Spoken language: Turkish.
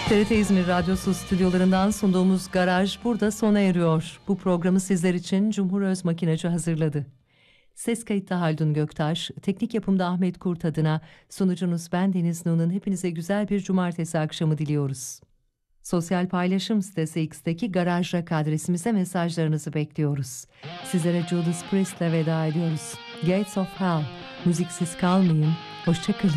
TRT İzmir Radyosu stüdyolarından sunduğumuz Garaj burada sona eriyor. Bu programı sizler için Cumhur Özmakinacı hazırladı. Ses kayıtta Haldun Göktaş, teknik yapımda Ahmet Kurt adına sunucunuz ben Deniz Nuh'un hepinize güzel bir cumartesi akşamı diliyoruz. Sosyal paylaşım sitesi X'teki Garaj Rock adresimize mesajlarınızı bekliyoruz. Sizlere Judas Priest'le veda ediyoruz. Gates of Hell, müziksiz kalmayın, hoşça kalın.